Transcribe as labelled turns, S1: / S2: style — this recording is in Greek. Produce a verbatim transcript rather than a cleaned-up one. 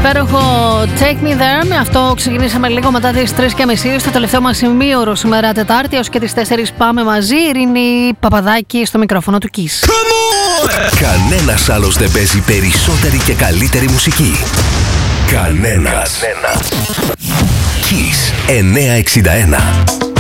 S1: Υπέροχο Take Me There. Με αυτό ξεκινήσαμε λίγο μετά τις τρεις και μισή στο τελευταίο μας ημίωρο σήμερα Τετάρτη. Έως και τις τέσσερις πάμε μαζί. Ειρήνη Παπαδάκη στο μικρόφωνο του Kiss.
S2: Κανένας άλλος δεν παίζει περισσότερη και καλύτερη μουσική. Κανένας. Κανένας. Kiss εννιακόσια εξήντα ένα.